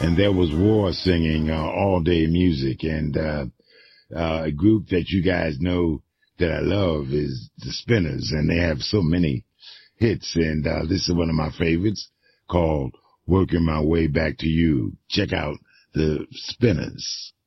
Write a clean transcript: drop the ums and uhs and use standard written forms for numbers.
and there was War singing All Day Music, and a group that you guys know that I love is the Spinners, and they have so many hits, and this is one of my favorites called Working My Way Back to You. Check out the Spinners.